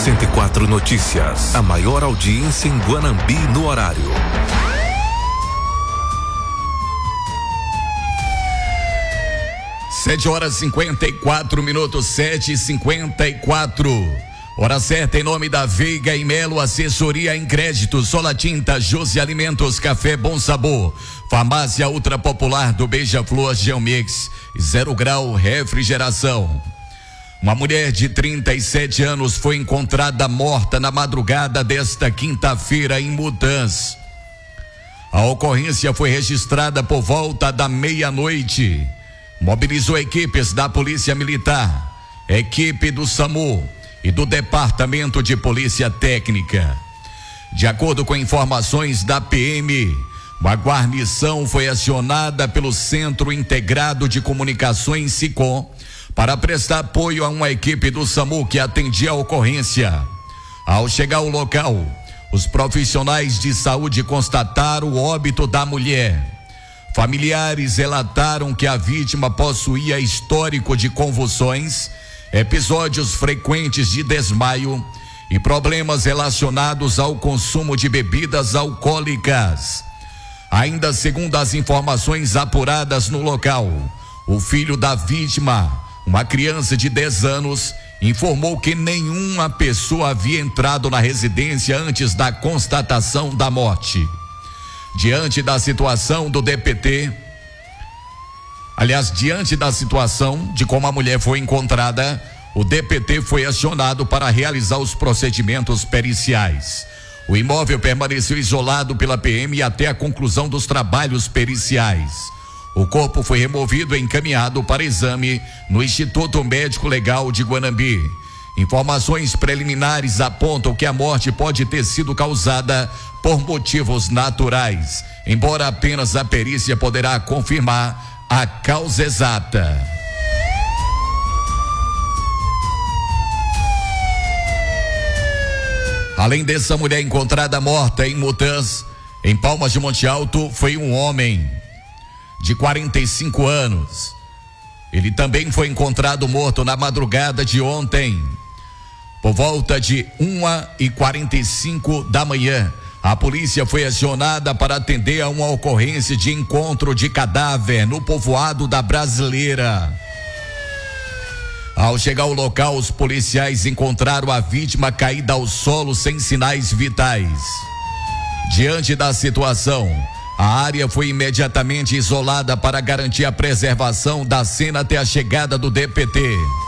104 Notícias, a maior audiência em Guanambi no horário. Sete horas 54 minutos, 7h54. Hora certa em nome da Veiga e Melo, assessoria em crédito, Sola Tinta, Josi Alimentos, Café Bom Sabor, Farmácia Ultra Popular do Beija-Flor Geomix, 0 grau refrigeração. Uma mulher de 37 anos foi encontrada morta na madrugada desta quinta-feira em Mutãs. A ocorrência foi registrada por volta da meia-noite. Mobilizou equipes da Polícia Militar, equipe do SAMU e do Departamento de Polícia Técnica. De acordo com informações da PM, uma guarnição foi acionada pelo Centro Integrado de Comunicações SICOM para prestar apoio a uma equipe do SAMU que atendia a ocorrência. Ao chegar ao local, os profissionais de saúde constataram o óbito da mulher. Familiares relataram que a vítima possuía histórico de convulsões, episódios frequentes de desmaio e problemas relacionados ao consumo de bebidas alcoólicas. Ainda segundo as informações apuradas no local, o filho da vítima, uma criança de 10 anos, informou que nenhuma pessoa havia entrado na residência antes da constatação da morte. Diante da situação do DPT, diante da situação de como a mulher foi encontrada, o DPT foi acionado para realizar os procedimentos periciais. O imóvel permaneceu isolado pela PM até a conclusão dos trabalhos periciais. O corpo foi removido e encaminhado para exame no Instituto Médico Legal de Guanambi. Informações preliminares apontam que a morte pode ter sido causada por motivos naturais, embora apenas a perícia poderá confirmar a causa exata. Além dessa mulher encontrada morta em Mutãs, em Palmas de Monte Alto, foi um homem de 45 anos. Ele também foi encontrado morto na madrugada de ontem, por volta de 1h45 da manhã. A polícia foi acionada para atender a uma ocorrência de encontro de cadáver no povoado da Brasileira. Ao chegar ao local, os policiais encontraram a vítima caída ao solo sem sinais vitais. Diante da situação, a área foi imediatamente isolada para garantir a preservação da cena até a chegada do DPT.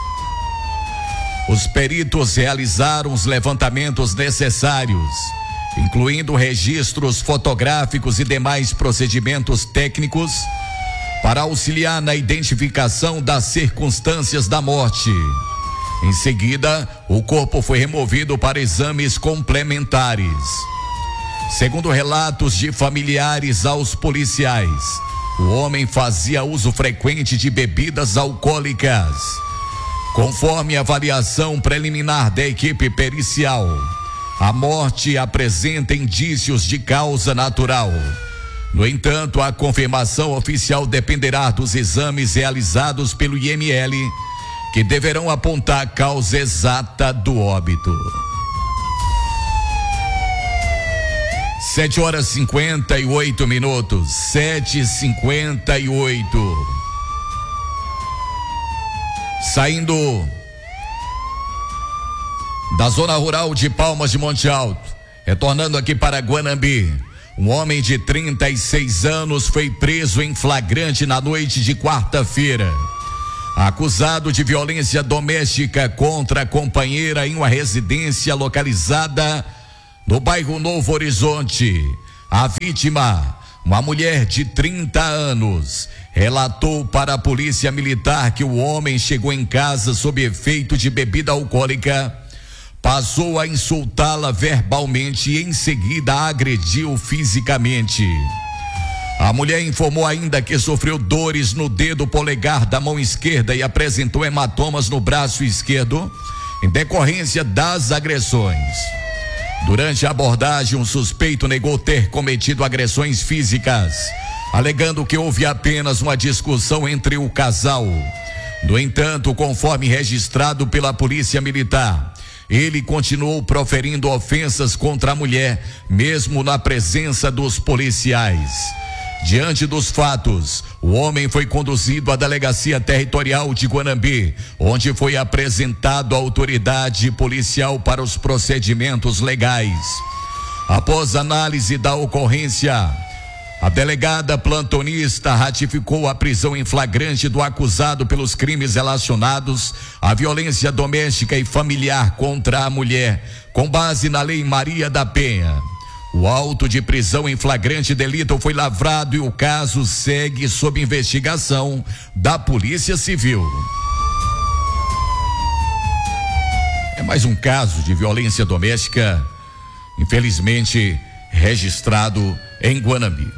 Os peritos realizaram os levantamentos necessários, incluindo registros fotográficos e demais procedimentos técnicos, para auxiliar na identificação das circunstâncias da morte. Em seguida, o corpo foi removido para exames complementares. Segundo relatos de familiares aos policiais, o homem fazia uso frequente de bebidas alcoólicas. Conforme a avaliação preliminar da equipe pericial, a morte apresenta indícios de causa natural. No entanto, a confirmação oficial dependerá dos exames realizados pelo IML, que deverão apontar a causa exata do óbito. 7h58, 7h58. Saindo da zona rural de Palmas de Monte Alto, retornando aqui para Guanambi, um homem de 36 anos foi preso em flagrante na noite de quarta-feira, acusado de violência doméstica contra a companheira em uma residência localizada no bairro Novo Horizonte. A vítima, uma mulher de 30 anos, relatou para a polícia militar que o homem chegou em casa sob efeito de bebida alcoólica, passou a insultá-la verbalmente e em seguida a agrediu fisicamente. A mulher informou ainda que sofreu dores no dedo polegar da mão esquerda e apresentou hematomas no braço esquerdo em decorrência das agressões. Durante a abordagem, um suspeito negou ter cometido agressões físicas, alegando que houve apenas uma discussão entre o casal. No entanto, conforme registrado pela Polícia Militar, ele continuou proferindo ofensas contra a mulher, mesmo na presença dos policiais. Diante dos fatos, o homem foi conduzido à Delegacia Territorial de Guanambi, onde foi apresentado à autoridade policial para os procedimentos legais. Após análise da ocorrência, a delegada plantonista ratificou a prisão em flagrante do acusado pelos crimes relacionados à violência doméstica e familiar contra a mulher, com base na Lei Maria da Penha. O auto de prisão em flagrante delito foi lavrado e o caso segue sob investigação da Polícia Civil. É mais um caso de violência doméstica, infelizmente, registrado em Guanambi.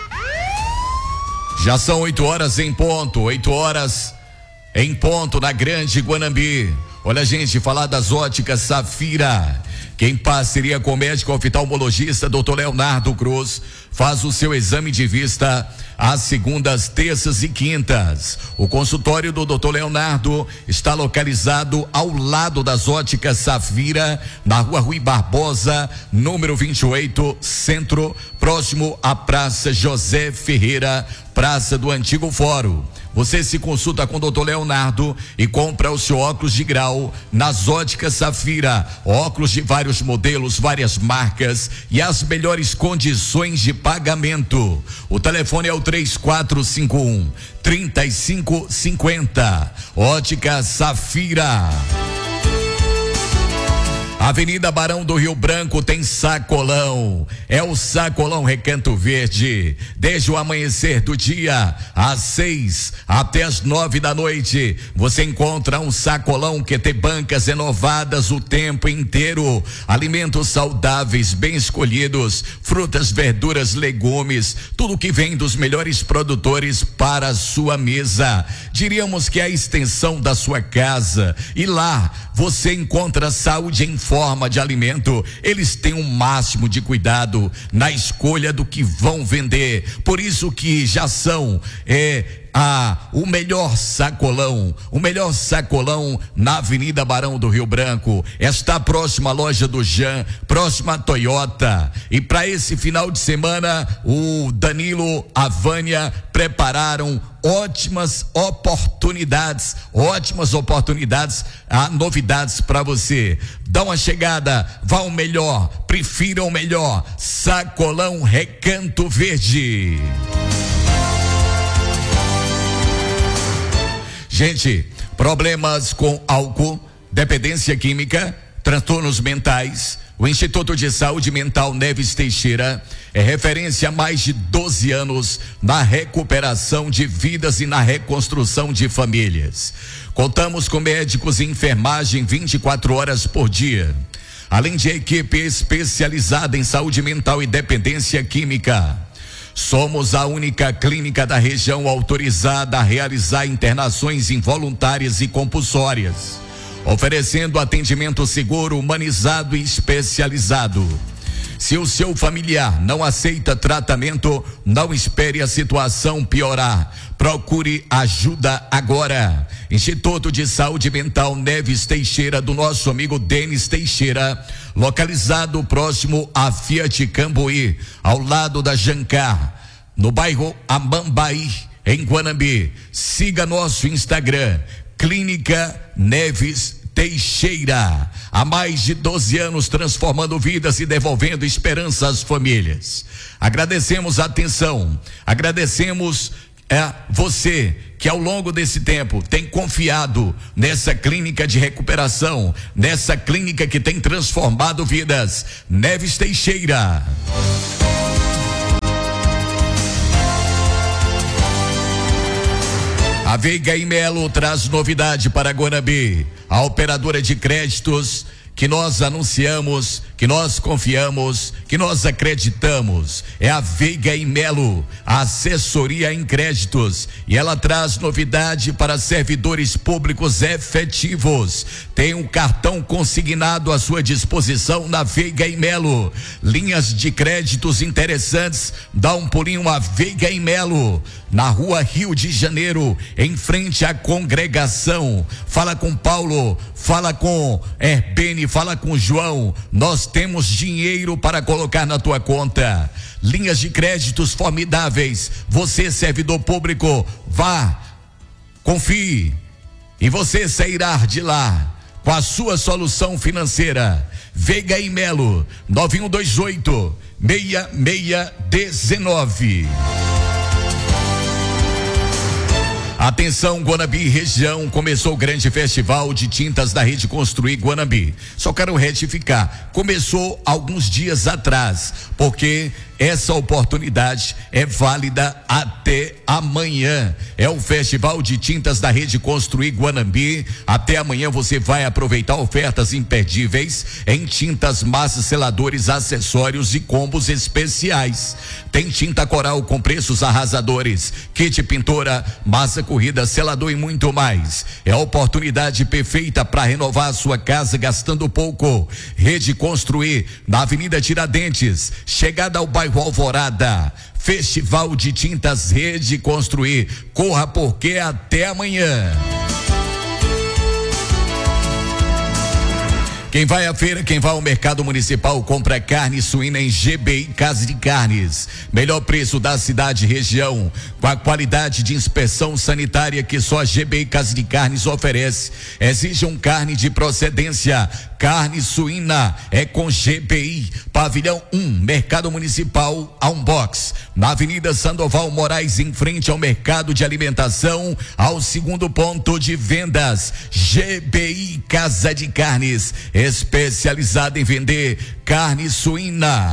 Já são 8 horas em ponto, 8 horas em ponto na Grande Guanambi. Olha, gente, falar das óticas Safira, que em parceria com o médico oftalmologista Dr. Leonardo Cruz faz o seu exame de vista às segundas, terças e quintas. O consultório do Dr. Leonardo está localizado ao lado das óticas Safira, na Rua Rui Barbosa, número 28, Centro, próximo à Praça José Ferreira, Praça do Antigo Fórum. Você se consulta com o Dr. Leonardo e compra o seu óculos de grau nas óticas Safira. Óculos de vários modelos, várias marcas e as melhores condições de pagamento. O telefone é o 3451-3550. Ótica Safira. Avenida Barão do Rio Branco tem sacolão, é o Sacolão Recanto Verde, desde o amanhecer do dia às 6 até às 9 da noite, você encontra um sacolão que tem bancas renovadas o tempo inteiro, alimentos saudáveis, bem escolhidos, frutas, verduras, legumes, tudo que vem dos melhores produtores para a sua mesa, diríamos que é a extensão da sua casa, e lá você encontra saúde em forma de alimento. Eles têm um máximo de cuidado na escolha do que vão vender, por isso que já são o melhor sacolão na Avenida Barão do Rio Branco, está próxima à loja do Jean, próxima à Toyota. E para esse final de semana, o Danilo, a Vânia prepararam ótimas oportunidades, novidades para você. Dá uma chegada, vá ao melhor, prefira o melhor, Sacolão Recanto Verde. Gente, problemas com álcool, dependência química, transtornos mentais. O Instituto de Saúde Mental Neves Teixeira é referência há mais de 12 anos na recuperação de vidas e na reconstrução de famílias. Contamos com médicos e enfermagem 24 horas por dia, além de equipe especializada em saúde mental e dependência química. Somos a única clínica da região autorizada a realizar internações involuntárias e compulsórias, oferecendo atendimento seguro, humanizado e especializado. Se o seu familiar não aceita tratamento, não espere a situação piorar. Procure ajuda agora. Instituto de Saúde Mental Neves Teixeira, do nosso amigo Denis Teixeira, localizado próximo à Fiat Cambuí, ao lado da Jancar, no bairro Amambaí, em Guanambi. Siga nosso Instagram, Clínica Neves Teixeira, há mais de 12 anos transformando vidas e devolvendo esperança às famílias. Agradecemos a atenção, agradecemos você que ao longo desse tempo tem confiado nessa clínica de recuperação, nessa clínica que tem transformado vidas. Neves Teixeira. A Veiga e Melo traz novidade para Guanambi. A operadora de créditos que nós anunciamos que nós confiamos, que nós acreditamos. É a Veiga e Melo, a assessoria em créditos, e ela traz novidade para servidores públicos efetivos. Tem um cartão consignado à sua disposição na Veiga e Melo. Linhas de créditos interessantes. Dá um pulinho a Veiga e Melo, na rua Rio de Janeiro, em frente à congregação. Fala com Paulo, fala com Herbene, fala com João. Nós temos dinheiro para colocar na tua conta. Linhas de créditos formidáveis. Você, servidor público, vá, confie, e você sairá de lá com a sua solução financeira. Veiga e Melo, 9128-6619. Atenção, Guanambi região, começou o grande festival de tintas da Rede Construir Guanambi. Só quero retificar, começou alguns dias atrás, porque essa oportunidade é válida até amanhã. É o Festival de Tintas da Rede Construir Guanambi. Até amanhã você vai aproveitar ofertas imperdíveis em tintas, massas, seladores, acessórios e combos especiais. Tem tinta coral com preços arrasadores, kit pintura, massa corrida, selador e muito mais. É a oportunidade perfeita para renovar a sua casa gastando pouco. Rede Construir, na Avenida Tiradentes, chegada ao bairro Alvorada. Festival de Tintas Rede Construir. Corra, porque até amanhã. Quem vai à feira, quem vai ao mercado municipal, compra carne suína em GBI Casa de Carnes. Melhor preço da cidade e região, com a qualidade de inspeção sanitária que só a GBI Casa de Carnes oferece. Exijam carne de procedência. Carne suína é com GBI. Pavilhão 1, Mercado Municipal, a um box. Na Avenida Sandoval Moraes, em frente ao mercado de alimentação, ao segundo ponto de vendas. GBI Casa de Carnes, especializada em vender carne suína.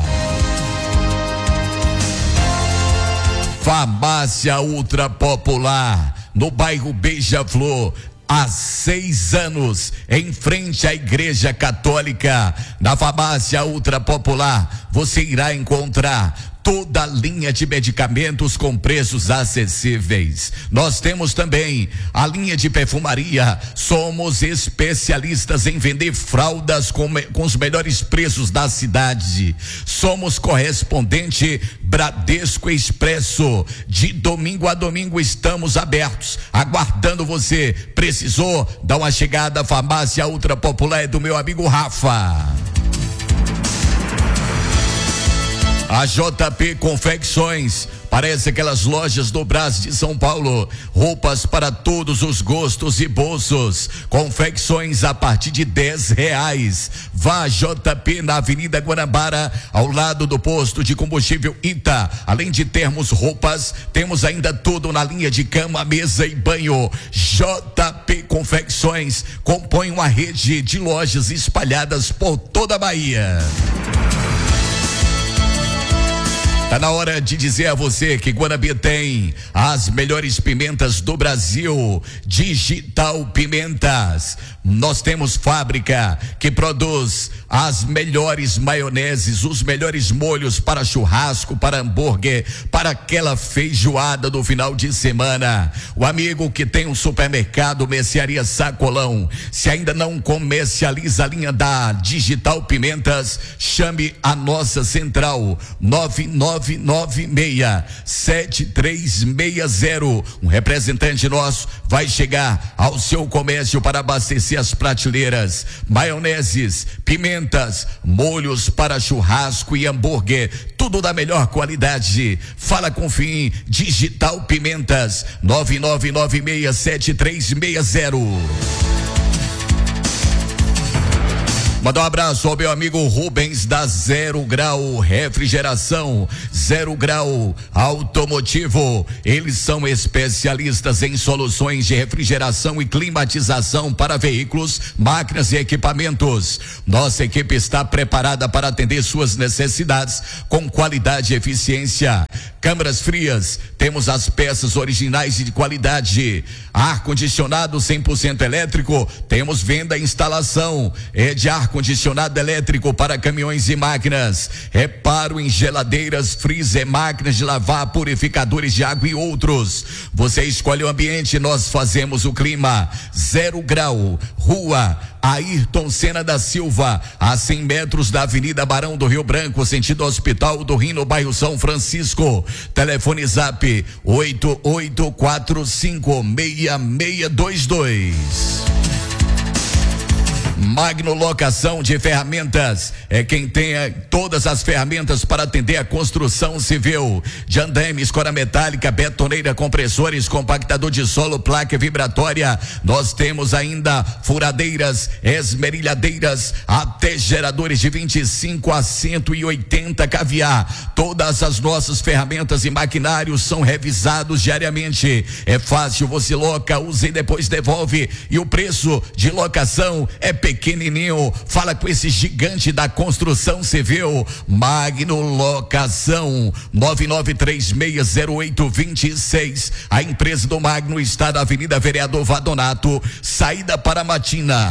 Farmácia Ultra Popular, no bairro Beija-Flor, há 6 anos, em frente à Igreja Católica. Na Farmácia Ultra Popular, você irá encontrar toda a linha de medicamentos com preços acessíveis. Nós temos também a linha de perfumaria. Somos especialistas em vender fraldas com os melhores preços da cidade. Somos correspondente Bradesco Expresso. De domingo a domingo estamos abertos, aguardando você. Precisou? Dá uma chegada. A Farmácia Ultra Popular é do meu amigo Rafa. A JP Confecções, parece aquelas lojas do Brás de São Paulo. Roupas para todos os gostos e bolsos. Confecções a partir de R$10. Vá a JP na Avenida Guanabara, ao lado do posto de combustível Ita. Além de termos roupas, temos ainda tudo na linha de cama, mesa e banho. JP Confecções compõe uma rede de lojas espalhadas por toda a Bahia. Tá na hora de dizer a você que Guanambi tem as melhores pimentas do Brasil. Digital Pimentas. Nós temos fábrica que produz as melhores maioneses, os melhores molhos para churrasco, para hambúrguer, para aquela feijoada do final de semana. O amigo que tem um supermercado, Mercearia Sacolão, se ainda não comercializa a linha da Digital Pimentas, chame a nossa central 9996-7360. Um representante nosso vai chegar ao seu comércio para abastecer as prateleiras. Maioneses, pimentas, molhos para churrasco e hambúrguer, tudo da melhor qualidade. Fala com Fim Digital Pimentas, 9996-7360. Mandar um abraço ao meu amigo Rubens da Zero Grau Refrigeração, Zero Grau Automotivo. Eles são especialistas em soluções de refrigeração e climatização para veículos, máquinas e equipamentos. Nossa equipe está preparada para atender suas necessidades com qualidade e eficiência. câmaras frias, temos as peças originais e de qualidade. Ar-condicionado 100% elétrico, temos venda e instalação de ar-condicionado elétrico para caminhões e máquinas. Reparo em geladeiras, freezer, máquinas de lavar, purificadores de água e outros. Você escolhe o ambiente, nós fazemos o clima. 0 grau, Rua Ayrton Senna da Silva, a 100 metros da Avenida Barão do Rio Branco, sentido Hospital do Rim, no bairro São Francisco. Telefone Zap 88456622. Magno Locação de Ferramentas é quem tem todas as ferramentas para atender a construção civil, de andaime, escora metálica, betoneira, compressores, compactador de solo, placa vibratória. Nós temos ainda furadeiras, esmerilhadeiras, até geradores de 25 a 180 kVA. Todas as nossas ferramentas e maquinários são revisados diariamente. É fácil, você loca, usa e depois devolve, e o preço de locação é pequenininho. Fala com esse gigante da construção civil, Magno Locação, 99360826. A empresa do Magno está na Avenida Vereador Vadonato, saída para Matina.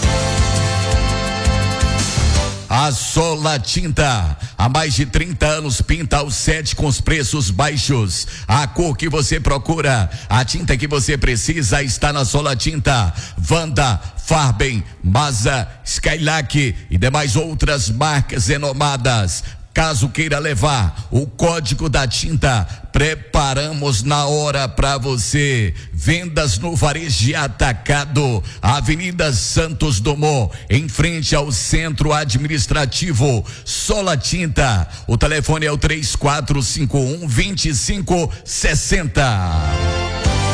A Sola Tinta, há mais de 30 anos, pinta ao 7 com os preços baixos. A cor que você procura, a tinta que você precisa está na Sola Tinta. Vanda, Farben, Maza, Skylac e demais outras marcas renomadas. Caso queira levar o código da tinta, preparamos na hora para você. Vendas no varejo de atacado, Avenida Santos Dumont, em frente ao Centro Administrativo. Sola Tinta, o telefone é o 3451-2560.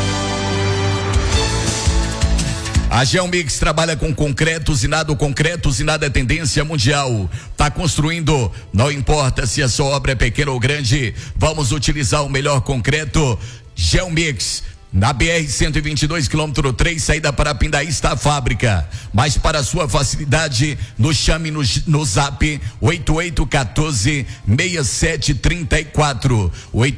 A Geomix trabalha com concreto, usinado é tendência mundial. Tá construindo, não importa se a sua obra é pequena ou grande, vamos utilizar o melhor concreto. Geomix. Na BR-122, quilômetro 3, saída para Pindaí, está a fábrica. Mas para sua facilidade, nos chame no Zap 8814-6734.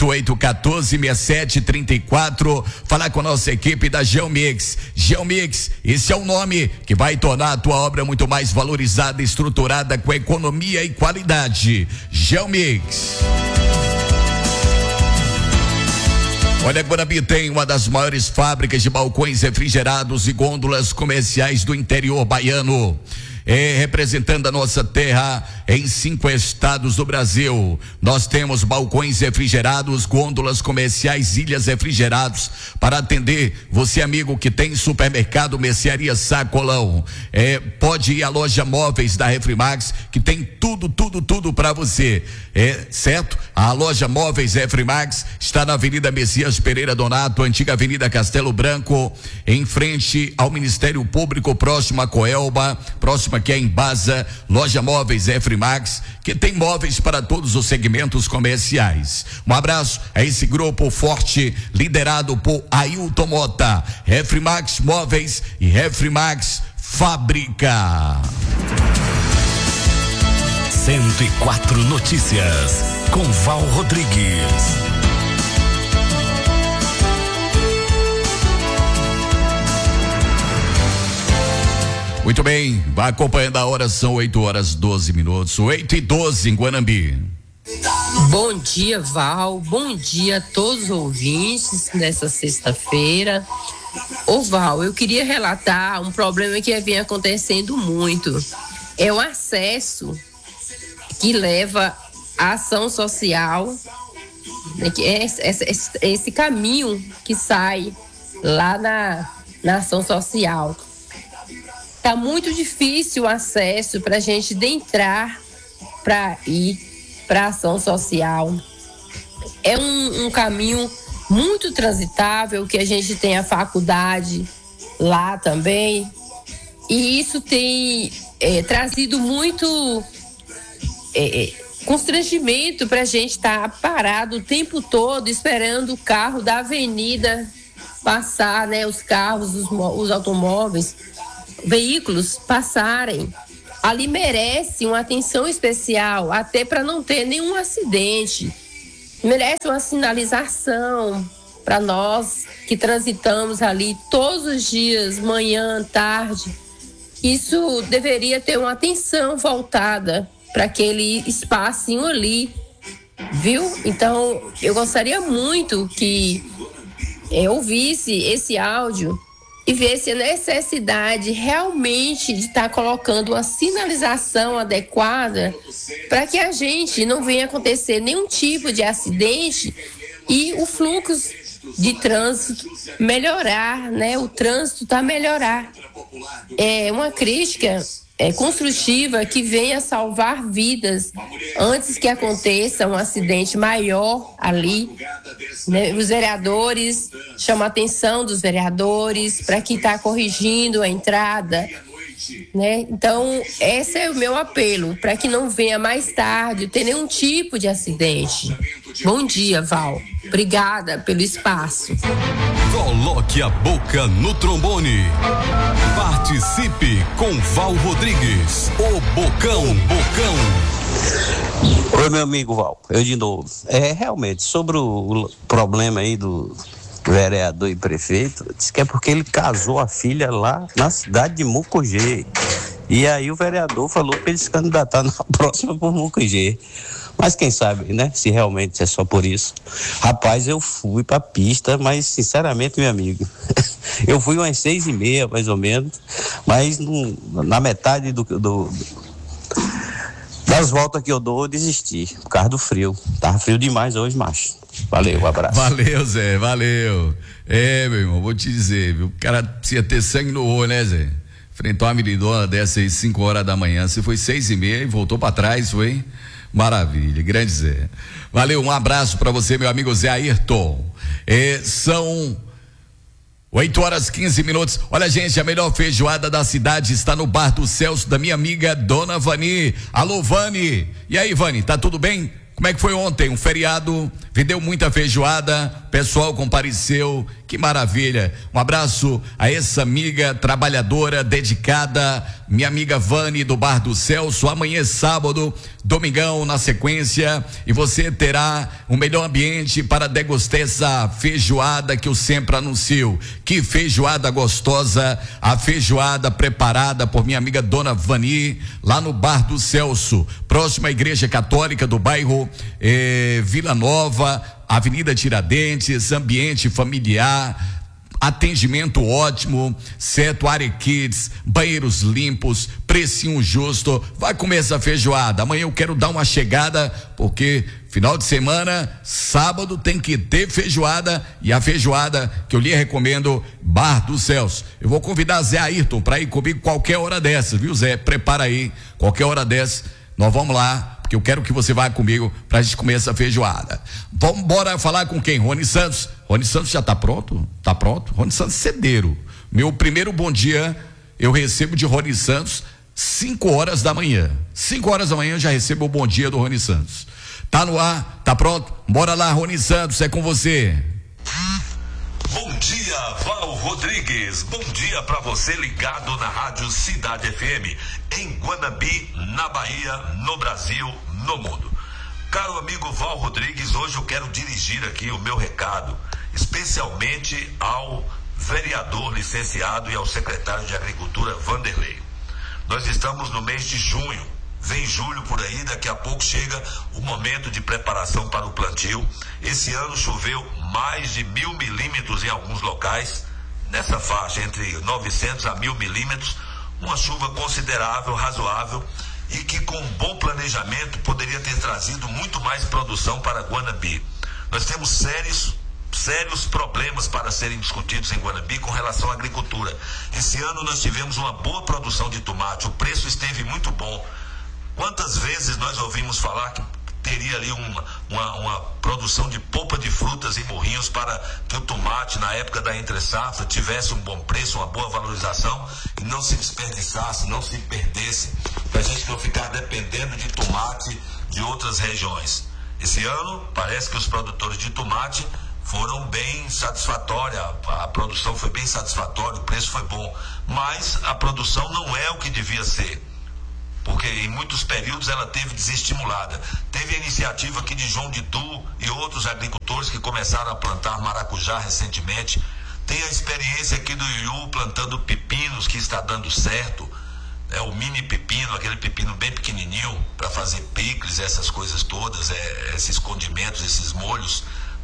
8814-6734. Falar com a nossa equipe da Geomix. Geomix, esse é o nome que vai tornar a tua obra muito mais valorizada e estruturada com economia e qualidade. Geomix. Olha, Guarabira tem uma das maiores fábricas de balcões refrigerados e gôndolas comerciais do interior baiano. Representando a nossa terra em 5 estados do Brasil. Nós temos balcões refrigerados, gôndolas comerciais, ilhas refrigerados para atender você, amigo, que tem supermercado, mercearia Sacolão. Pode ir à loja móveis da Refrimax, que tem tudo para você. Certo? A loja móveis Refrimax está na Avenida Messias Pereira Donato, antiga Avenida Castelo Branco, em frente ao Ministério Público, próximo a Coelba, próximo aqui é em Baza. Loja móveis Refrimax, que tem móveis para todos os segmentos comerciais. Um abraço a esse grupo forte, liderado por Ailton Mota. Refrimax Móveis e Refrimax Fábrica. 104 Notícias, com Val Rodrigues. Muito bem, vai acompanhando a hora, são 8h12, 8h12 em Guanambi. Bom dia, Val, bom dia a todos os ouvintes nessa sexta-feira. Ô Val, eu queria relatar um problema que vem acontecendo muito. É o acesso que leva à ação social, né, que é esse caminho que sai lá na ação social. Tá muito difícil o acesso para a gente entrar para ir para a ação social. É um caminho muito transitável, que a gente tem a faculdade lá também, e isso tem trazido muito constrangimento para a gente estar parado o tempo todo esperando o carro da avenida passar, né? Os carros, os automóveis, veículos passarem. Ali merece uma atenção especial, até para não ter nenhum acidente. merece uma sinalização para nós que transitamos ali todos os dias, manhã, tarde. Isso deveria ter uma atenção voltada para aquele espacinho ali, viu? Então, eu gostaria muito que ouvisse esse áudio e visse a necessidade realmente de estar colocando uma sinalização adequada para que a gente não venha acontecer nenhum tipo de acidente e o fluxo de trânsito melhorar, né? O trânsito tá melhorar. É uma crítica construtiva que venha salvar vidas antes que aconteça um acidente maior ali, né? Os vereadores, chama a atenção dos vereadores para que está corrigindo a entrada, né? Então, esse é o meu apelo, para que não venha mais tarde ter nenhum tipo de acidente. Bom dia, Val. Obrigada pelo espaço. Coloque a boca no trombone. Participe com Val Rodrigues, o Bocão. Oi, meu amigo Val, eu de novo. Realmente, sobre o problema aí do vereador e prefeito, diz que é porque ele casou a filha lá na cidade de Mucugê. E aí o vereador falou para ele se candidatar na próxima por Mucugê. Mas quem sabe, né? Se realmente é só por isso. Rapaz, eu fui pra pista, mas sinceramente, meu amigo, eu fui umas 6h30, mais ou menos, mas na metade das voltas que eu dou, eu desisti, por causa do frio. Tava frio demais hoje, macho. Valeu, um abraço. Valeu, Zé, valeu. Meu irmão, vou te dizer, viu? O cara precisa ter sangue no olho, né, Zé? Enfrentou uma meridona dessa aí, 5 horas da manhã. Você foi 6h30 e voltou pra trás, foi? Maravilha, grande Zé. Valeu, um abraço pra você, meu amigo Zé Ayrton. São 8h15. Olha, gente, a melhor feijoada da cidade está no Bar do Celso, da minha amiga Dona Vani. Alô, Vani. E aí, Vani, tá tudo bem? Como é que foi ontem? Um feriado, vendeu muita feijoada, pessoal compareceu, que maravilha. Um abraço a essa amiga trabalhadora, dedicada, minha amiga Vani do Bar do Celso. Amanhã é sábado, domingão na sequência, e você terá um melhor ambiente para degustar essa feijoada que eu sempre anuncio. Que feijoada gostosa, a feijoada preparada por minha amiga Dona Vani, lá no Bar do Celso, próxima à Igreja Católica do bairro Vila Nova, Avenida Tiradentes, ambiente familiar, atendimento ótimo, certo? Área Kids, banheiros limpos, precinho justo. Vai comer essa feijoada. Amanhã eu quero dar uma chegada, porque final de semana, sábado, tem que ter feijoada, e a feijoada que eu lhe recomendo, Bar do Celso. Eu vou convidar Zé Ayrton para ir comigo qualquer hora dessa, viu, Zé? Prepara aí, qualquer hora dessa, nós vamos lá, porque eu quero que você vá comigo pra gente comer essa feijoada. Vamos embora falar com quem? Rony Santos. Rony Santos já tá pronto? Tá pronto? Rony Santos Cedeiro. Meu primeiro bom dia eu recebo de Rony Santos 5 horas da manhã. 5 horas da manhã eu já recebo o bom dia do Rony Santos. Tá no ar? Tá pronto? Bora lá, Rony Santos, é com você. Bom dia, Val Rodrigues. Bom dia pra você ligado na Rádio Cidade FM, em Guanambi, na Bahia, no Brasil, no mundo. Caro amigo Val Rodrigues, hoje eu quero dirigir aqui o meu recado, especialmente ao vereador licenciado e ao secretário de Agricultura, Vanderlei. Nós estamos no mês de junho. Vem julho por aí, daqui a pouco chega o momento de preparação para o plantio. Esse ano choveu mais de 1.000 milímetros em alguns locais, nessa faixa entre 900 a 1.000 milímetros, uma chuva considerável, razoável, e que com um bom planejamento poderia ter trazido muito mais produção para Guanambi. Nós temos sérios problemas para serem discutidos em Guanambi com relação à agricultura. Esse ano nós tivemos uma boa produção de tomate, o preço esteve muito bom. Quantas vezes nós ouvimos falar que teria ali uma produção de polpa de frutas em Morrinhos para que o tomate, na época da entre-safra, tivesse um bom preço, uma boa valorização e não se desperdiçasse, não se perdesse, para a gente não ficar dependendo de tomate de outras regiões. Esse ano, parece que os produtores de tomate foram bem satisfatórios, a produção foi bem satisfatória, o preço foi bom, mas a produção não é o que devia ser. porque em muitos períodos ela teve desestimulada. Teve a iniciativa aqui de João Ditu e outros agricultores que começaram a plantar maracujá recentemente. Tem a experiência aqui do Iu plantando pepinos, que está dando certo. O mini pepino, aquele pepino bem pequenininho para fazer picles, essas coisas todas, esses condimentos, esses molhos.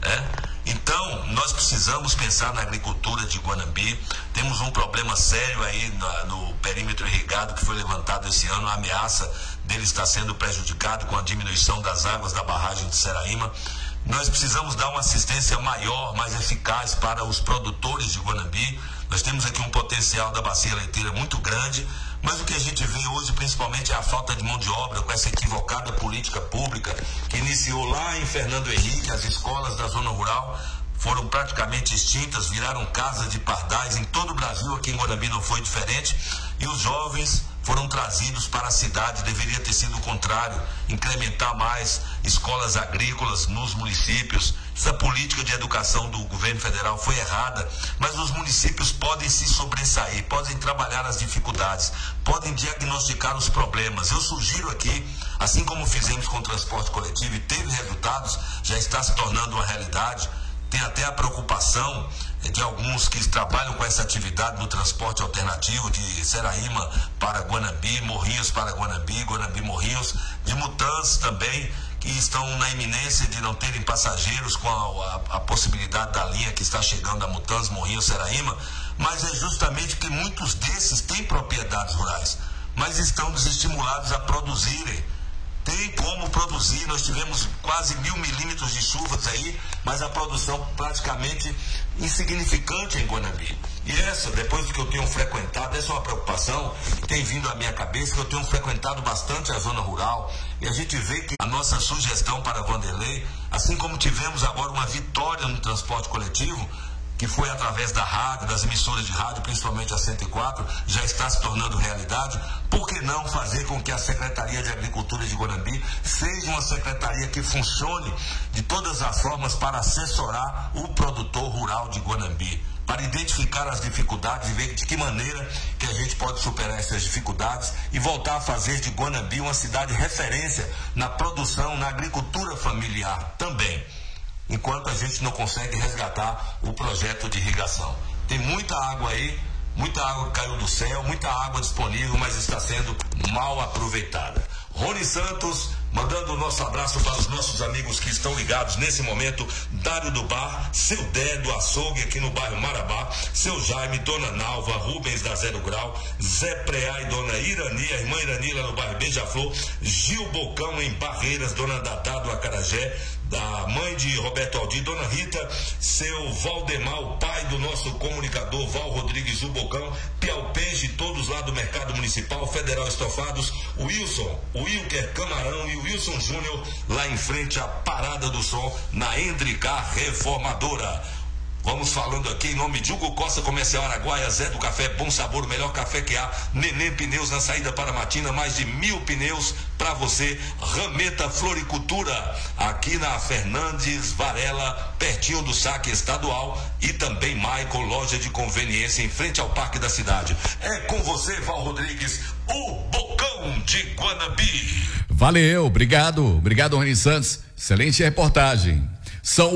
Então, nós precisamos pensar na agricultura de Guanambi. Temos um problema sério aí no perímetro irrigado que foi levantado esse ano, a ameaça dele estar sendo prejudicado com a diminuição das águas da barragem de Seraíma. Nós precisamos dar uma assistência maior, mais eficaz para os produtores de Guanambi. Nós temos aqui um potencial da bacia leiteira muito grande, mas o que a gente vê hoje principalmente é a falta de mão de obra, com essa equivocada política pública que iniciou lá em Fernando Henrique. As escolas da zona rural foram praticamente extintas, viraram casas de pardais em todo o Brasil. Aqui em Guanambi não foi diferente, e os jovens foram trazidos para a cidade. Deveria ter sido o contrário, incrementar mais escolas agrícolas nos municípios. Essa política de educação do governo federal foi errada, mas os municípios podem se sobressair, podem trabalhar as dificuldades, podem diagnosticar os problemas. Eu sugiro aqui, assim como fizemos com o transporte coletivo e teve resultados, já está se tornando uma realidade. Tem até a preocupação de alguns que trabalham com essa atividade no transporte alternativo de Seraíma para Guanambi, Morrinhos para Guanambi, Guanambi Morrinhos, de Mutantes também, que estão na iminência de não terem passageiros com a possibilidade da linha que está chegando a Mutantes, Morrinhos, Seraíma, mas é justamente que muitos desses têm propriedades rurais, mas estão desestimulados a produzirem. Tem como produzir, nós tivemos quase 1.000 milímetros de chuvas aí, mas a produção praticamente insignificante em Guanambi. E essa, depois do que eu tenho frequentado, essa é uma preocupação que tem vindo à minha cabeça, que eu tenho frequentado bastante a zona rural, e a gente vê que a nossa sugestão para Vanderlei, assim como tivemos agora uma vitória no transporte coletivo, que foi através da rádio, das emissoras de rádio, principalmente a 104, já está se tornando realidade. Por que não fazer com que a Secretaria de Agricultura de Guanambi seja uma secretaria que funcione de todas as formas para assessorar o produtor rural de Guanambi, para identificar as dificuldades e ver de que maneira que a gente pode superar essas dificuldades e voltar a fazer de Guanambi uma cidade referência na produção, na agricultura familiar também, enquanto a gente não consegue resgatar o projeto de irrigação. Tem muita água aí, muita água que caiu do céu, muita água disponível, mas está sendo mal aproveitada. Rony Santos, mandando o nosso abraço para os nossos amigos que estão ligados nesse momento. Dário do Bar, seu Dé do Açougue aqui no bairro Marabá, seu Jaime, Dona Nalva, Rubens da Zero Grau, Zé Preá e Dona Irani, a irmã Irani lá no bairro Beija-Flor, Gil Bocão em Barreiras, Dona Dadá do Acarajé, da mãe de Roberto Aldi, Dona Rita, seu Valdemar, o pai do nosso comunicador Val Rodrigues do Bocão, Piaupeje, todos lá do Mercado Municipal, Federal Estofados, o Wilson, o Wilker Camarão e o Wilson Júnior, lá em frente à Parada do Som, na Endricar Reformadora. Vamos falando aqui em nome de Hugo Costa, Comercial Araguaia, Zé do Café, Bom Sabor, o melhor café que há, Neném Pneus na saída para Matina, mais de 1.000 pneus para você, Rameta Floricultura, aqui na Fernandes Varela, pertinho do saque estadual, e também Michael, loja de conveniência em frente ao Parque da Cidade. É com você, Val Rodrigues, o Bocão de Guanambi. Valeu, obrigado, Rony Santos, excelente reportagem. São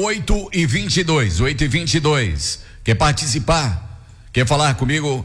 8h22, 8h22. Quer participar? Quer falar comigo?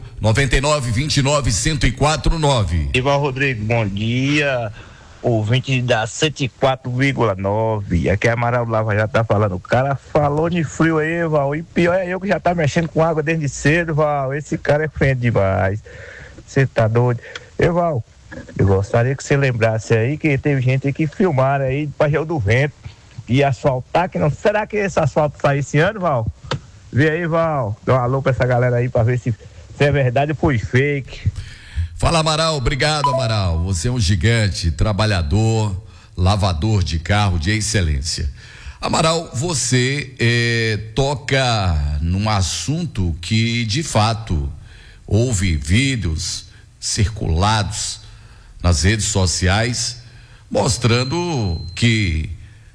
9929-1049. Ivan Rodrigues, bom dia. Ouvinte da 104,9. Aqui é Amaral Lava já tá falando. O cara falou de frio aí, Val. E pior é eu que já tá mexendo com água desde cedo, Val. Esse cara é frente demais. Você tá doido? Val, eu gostaria que você lembrasse aí que teve gente que filmaram aí de Pajéu do Vento e asfaltar, que não. Será que esse asfalto sai esse ano, Val? Vê aí, Val. Dá um alô pra essa galera aí pra ver se é verdade ou foi fake. Fala, Amaral. Obrigado, Amaral. Você é um gigante, trabalhador, lavador de carro de excelência. Amaral, você toca num assunto que, de fato, houve vídeos circulados nas redes sociais mostrando que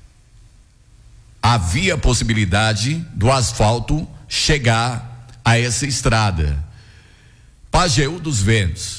havia possibilidade do asfalto chegar a essa estrada. Pajéu dos Ventos.